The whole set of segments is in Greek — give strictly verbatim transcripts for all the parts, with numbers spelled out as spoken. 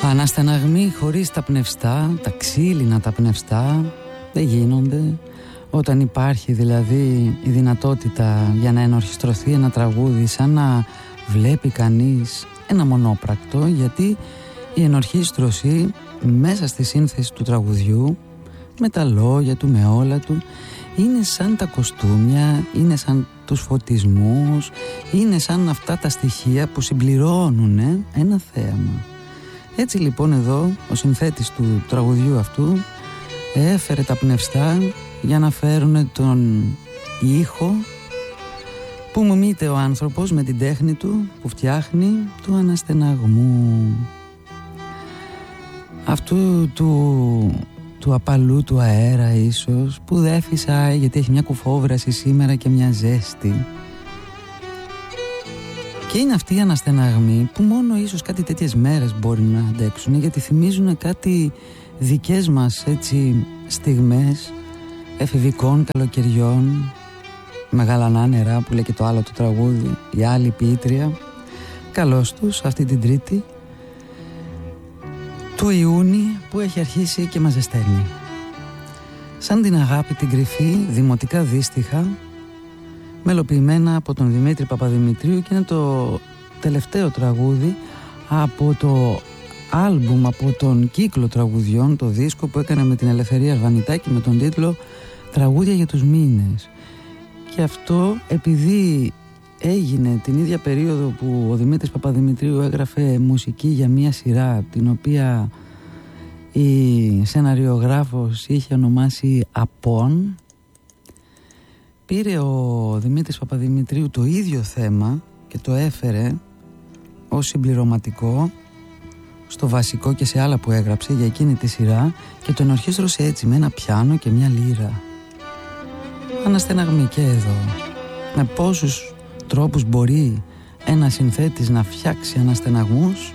Αναστεναγμοί χωρίς τα πνευστά, τα ξύλινα τα πνευστά δεν γίνονται. Όταν υπάρχει δηλαδή η δυνατότητα για να ενορχιστρωθεί ένα τραγούδι, σαν να βλέπει κανείς ένα μονόπρακτο, γιατί η ενορχίστρωση μέσα στη σύνθεση του τραγουδιού, με τα λόγια του, με όλα του, είναι σαν τα κοστούμια, είναι σαν τους φωτισμούς, είναι σαν αυτά τα στοιχεία που συμπληρώνουν ένα θέαμα. Έτσι λοιπόν εδώ ο συνθέτης του τραγουδιού αυτού έφερε τα πνευστά για να φέρουν τον ήχο που μιμείται ο άνθρωπος με την τέχνη του που φτιάχνει του αναστεναγμού, αυτού του, του απαλού του αέρα ίσως, που δεν φυσάει γιατί έχει μια κουφόβραση σήμερα και μια ζέστη. Και είναι αυτοί οι αναστεναγμοί που μόνο ίσως κάτι τέτοιες μέρες μπορεί να αντέξουν, γιατί θυμίζουν κάτι δικές μας έτσι στιγμές εφηβικών καλοκαιριών, μεγαλανά νερά που λέει και το άλλο το τραγούδι, η άλλη ποιήτρια. Καλώς τους αυτή την Τρίτη του Ιούνι που έχει αρχίσει και μας ζεσταίνει. Σαν την αγάπη την κρυφή, δημοτικά δύστιχα, μελοποιημένα από τον Δημήτρη Παπαδημητρίου, και είναι το τελευταίο τραγούδι από το άλμπουμ, από τον κύκλο τραγουδιών, το δίσκο που έκανε με την Ελευθερία Αρβανιτάκη με τον τίτλο «Τραγούδια για τους μήνες». Και αυτό επειδή έγινε την ίδια περίοδο που ο Δημήτρης Παπαδημητρίου έγραφε μουσική για μια σειρά την οποία η σεναριογράφος είχε ονομάσει «Απόν», πήρε ο Δημήτρης Παπαδημητρίου το ίδιο θέμα και το έφερε ως συμπληρωματικό στο βασικό και σε άλλα που έγραψε για εκείνη τη σειρά και τον ορχήστρωσε έτσι με ένα πιάνο και μια λύρα. Αναστεναγμή και εδώ. Με πόσους τρόπους μπορεί ένα συνθέτης να φτιάξει αναστεναγμούς.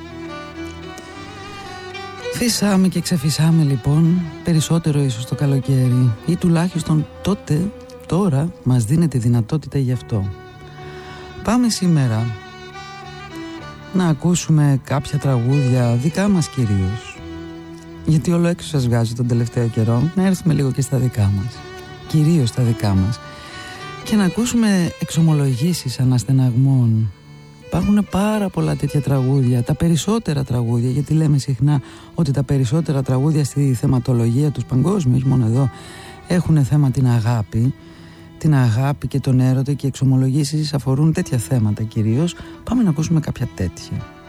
Φυσάμε και ξεφυσάμε λοιπόν περισσότερο ίσως το καλοκαίρι, ή τουλάχιστον τότε, τώρα μας δίνεται δυνατότητα γι' αυτό. Πάμε σήμερα να ακούσουμε κάποια τραγούδια δικά μας κυρίως, γιατί όλο έξω σας βγάζει τον τελευταίο καιρό, να έρθουμε λίγο και στα δικά μας, κυρίως στα δικά μας, και να ακούσουμε εξομολογήσεις αναστεναγμών. Υπάρχουν πάρα πολλά τέτοια τραγούδια, τα περισσότερα τραγούδια, γιατί λέμε συχνά ότι τα περισσότερα τραγούδια στη θεματολογία τους παγκόσμιους, μόνο εδώ, έχουν θέμα την αγάπη, την αγάπη και τον έρωτα, και οι εξομολογήσεις αφορούν τέτοια θέματα κυρίως. Πάμε να ακούσουμε κάποια τέτοια.